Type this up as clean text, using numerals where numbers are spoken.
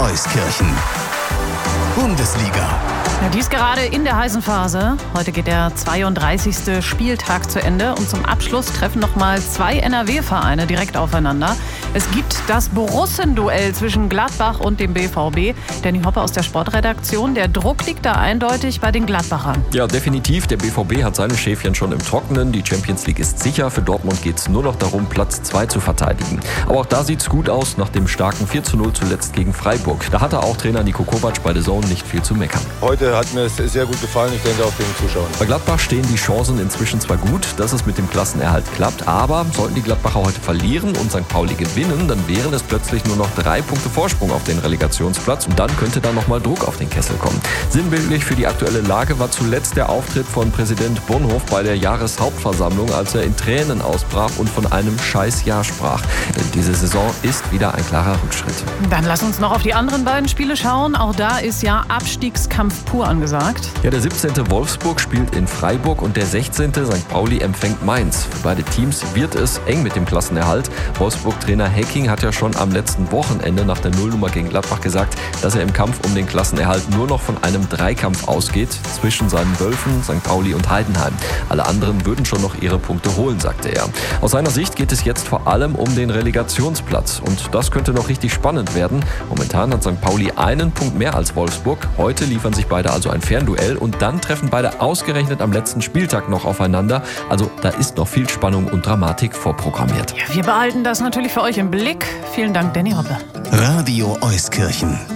Euskirchen. Bundesliga. Ja, die ist gerade in der heißen Phase. Heute geht der 32. Spieltag zu Ende und zum Abschluss treffen nochmal zwei NRW-Vereine direkt aufeinander. Es gibt das Borussen-Duell zwischen Gladbach und dem BVB. Danny Hoppe aus der Sportredaktion. Der Druck liegt da eindeutig bei den Gladbachern. Ja, definitiv. Der BVB hat seine Schäfchen schon im Trockenen. Die Champions League ist sicher. Für Dortmund geht es nur noch darum, Platz 2 zu verteidigen. Aber auch da sieht es gut aus nach dem starken 4:0 zuletzt gegen Freiburg. Da hatte auch Trainer Niko Kovac bei The Zone nicht viel zu meckern. Heute hat mir es sehr gut gefallen, ich denke auch den Zuschauern. Bei Gladbach stehen die Chancen inzwischen zwar gut, dass es mit dem Klassenerhalt klappt, aber sollten die Gladbacher heute verlieren und St. Pauli gewinnen, dann wären es plötzlich nur noch 3 Punkte Vorsprung auf den Relegationsplatz und dann könnte da nochmal Druck auf den Kessel kommen. Sinnbildlich für die aktuelle Lage war zuletzt der Auftritt von Präsident Bonhof bei der Jahreshauptversammlung, als er in Tränen ausbrach und von einem Scheißjahr sprach. Denn diese Saison ist wieder ein klarer Rückschritt. Dann lass uns noch auf die anderen beiden Spiele schauen. Auch da ist ja Abstiegskampf pur angesagt. Ja, der 17. Wolfsburg spielt in Freiburg und der 16. St. Pauli empfängt Mainz. Für beide Teams wird es eng mit dem Klassenerhalt. Wolfsburg-Trainer Hecking hat ja schon am letzten Wochenende nach der Nullnummer gegen Gladbach gesagt, dass er im Kampf um den Klassenerhalt nur noch von einem Dreikampf ausgeht zwischen seinen Wölfen, St. Pauli und Heidenheim. Alle anderen würden schon noch ihre Punkte holen, sagte er. Aus seiner Sicht geht es jetzt vor allem um den Relegationsplatz und das könnte noch richtig spannend werden. Momentan hat St. Pauli einen Punkt mehr als Wolfsburg. Heute liefern sich beide also ein Fernduell und dann treffen beide ausgerechnet am letzten Spieltag noch aufeinander. Also da ist noch viel Spannung und Dramatik vorprogrammiert. Ja, wir behalten das natürlich für euch im Blick. Vielen Dank, Danny Hoppe. Radio Euskirchen.